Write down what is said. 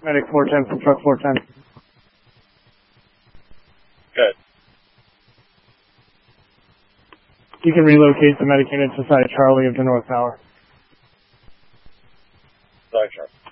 Medic 410 from truck 410. Good. You can relocate the medic unit to side Charlie of the North Tower. Sorry, Charlie.